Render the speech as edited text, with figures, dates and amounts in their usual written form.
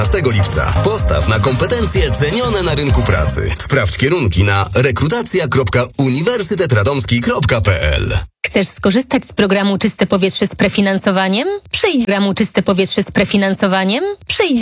lipca. Postaw na kompetencje cenione na rynku pracy. Sprawdź kierunki na rekrutacja.uniwersytetradomski.pl. Chcesz skorzystać z programu Czyste Powietrze z prefinansowaniem? Przyjdź do programu Czyste Powietrze z prefinansowaniem. Przyjdź